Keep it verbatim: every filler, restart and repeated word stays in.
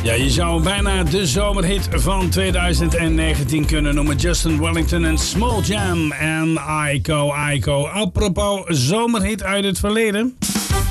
Ja, je zou bijna de zomerhit van twintig negentien kunnen noemen. Justin Wellington en Small Jam en Aiko Aiko. Apropos zomerhit uit het verleden.